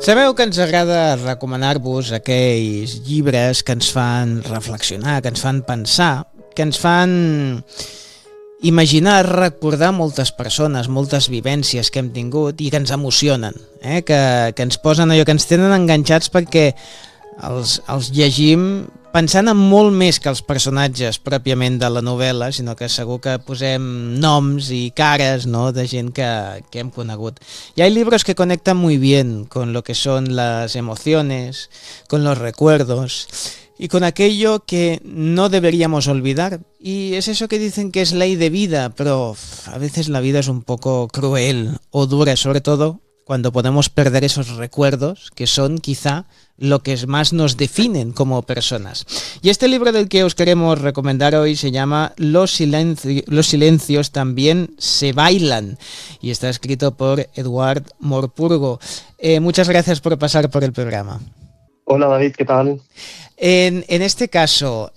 Sabeu que ens agrada recomanar-vos aquells llibres que ens fan reflexionar, que ens fan pensar, que ens fan imaginar, recordar moltes persones, moltes vivències que hem tingut i que ens emocionen, que ens posen allò, que ens tenen enganxats perquè els llegim pensant en molt més que els personatges pròpiament de la novel·la, sinó que segur que posem noms y caras, ¿no?, de gent que hem conegut. Y hay libros que conectan muy bien con lo que son las emociones, con los recuerdos y con aquello que no deberíamos olvidar. Y es eso que dicen que es ley de vida, pero a veces la vida es un poco cruel o dura, sobre todo cuando podemos perder esos recuerdos que son quizá lo que más nos definen como personas. Y este libro del que os queremos recomendar hoy se llama Los silencios también se bailan y está escrito por Eduard Morpurgo. Muchas gracias por pasar por el programa. Hola David, ¿qué tal? En este caso,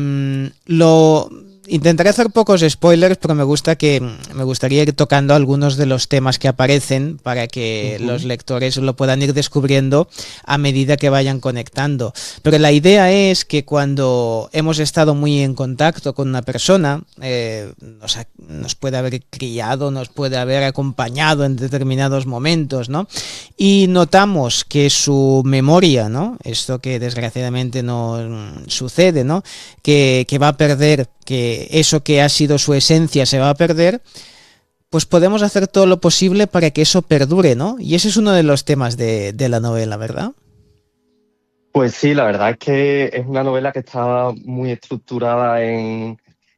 intentaré hacer pocos spoilers, pero me gustaría ir tocando algunos de los temas que aparecen para que los lectores lo puedan ir descubriendo a medida que vayan conectando. Pero la idea es que cuando hemos estado muy en contacto con una persona, nos puede haber criado, nos puede haber acompañado en determinados momentos, ¿no? Y notamos que su memoria, ¿no?, esto que desgraciadamente no sucede, ¿no?, que va a perder, que eso que ha sido su esencia se va a perder, pues podemos hacer todo lo posible para que eso perdure, ¿no? Y ese es uno de los temas de la novela, ¿verdad? Pues sí, la verdad es que es una novela que está muy estructurada en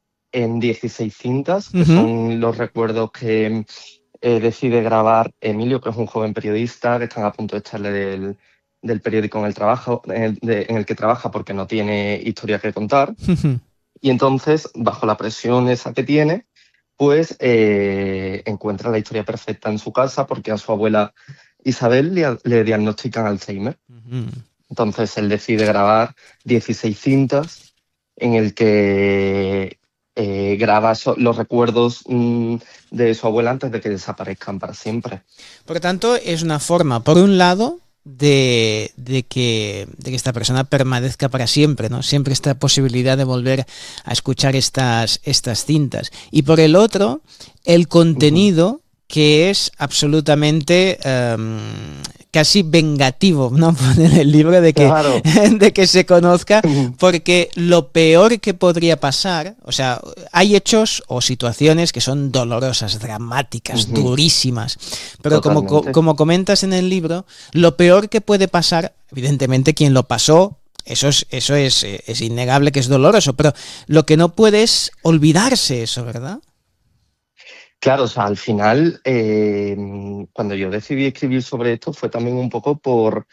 16 cintas, que son los recuerdos que decide grabar Emilio, que es un joven periodista que están a punto de echarle del periódico en el que trabaja porque no tiene historia que contar. Y entonces, bajo la presión esa que tiene, pues encuentra la historia perfecta en su casa porque a su abuela Isabel le diagnostican Alzheimer. Entonces él decide grabar 16 cintas en el que graba los recuerdos de su abuela antes de que desaparezcan para siempre. Por lo tanto, es una forma, por un lado, de que esta persona permanezca para siempre, ¿no? Siempre esta posibilidad de volver a escuchar estas cintas. Y por el otro, el contenido que es absolutamente casi vengativo, ¿no?, en el libro de que, Claro. de que se conozca, porque lo peor que podría pasar, o sea, hay hechos o situaciones que son dolorosas, dramáticas, durísimas, pero como comentas en el libro, lo peor que puede pasar, evidentemente quien lo pasó, eso es innegable que es doloroso, pero lo que no puede es olvidarse eso, ¿verdad? Claro, o sea, al final, cuando yo decidí escribir sobre esto fue también un poco por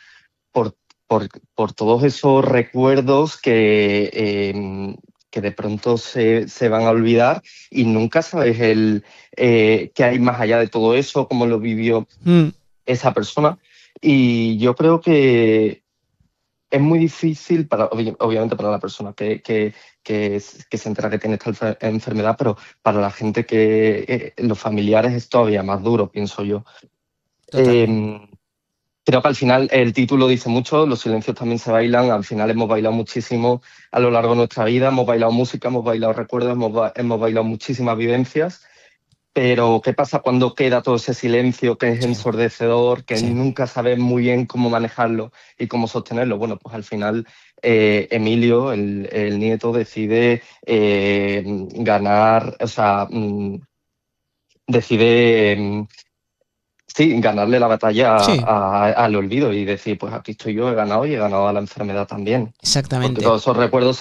todos esos recuerdos que de pronto se van a olvidar y nunca sabes qué hay más allá de todo eso, cómo lo vivió esa persona. Y yo creo que es muy difícil, obviamente para la persona que se entera que tiene esta enfermedad, pero para la gente los familiares es todavía más duro, pienso yo. Creo que al final el título dice mucho, los silencios también se bailan, al final hemos bailado muchísimo a lo largo de nuestra vida, hemos bailado música, hemos bailado recuerdos, hemos bailado muchísimas vivencias, pero ¿qué pasa cuando queda todo ese silencio que es ensordecedor, que nunca sabes muy bien cómo manejarlo y cómo sostenerlo? Bueno, pues al final Emilio, el nieto, decide ganar, o sea, decide... Sí, ganarle la batalla al olvido y decir, pues aquí estoy yo, he ganado y he ganado a la enfermedad también. Exactamente. Porque todos esos recuerdos